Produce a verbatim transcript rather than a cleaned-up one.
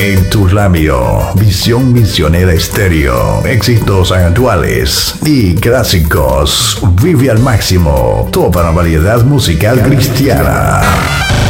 En tu radio, Visión Misionera Estéreo, éxitos actuales y clásicos. Vive al máximo toda la variedad musical cristiana.